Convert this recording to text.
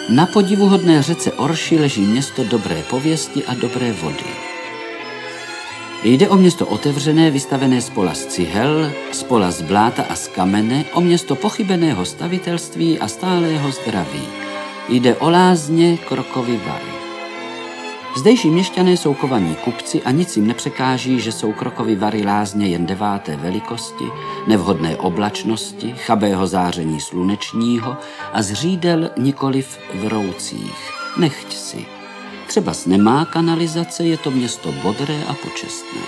Na podivuhodné řece Orši leží město dobré pověsti a dobré vody. Jde o město otevřené, vystavené z pola z cihel, z pola z bláta a z kamene, o město pochybeného stavitelství a stálého zdraví. Jde o lázně Krokovy Vary. Zdejší měšťané jsou kovaní kupci a nic jim nepřekáží, že jsou Krokovy Vary lázně jen 9. velikosti, nevhodné oblačnosti, chabého záření slunečního a zřídel nikoliv vroucích. Nechť si. Třebas nemá kanalizace, je to město bodré a počestné.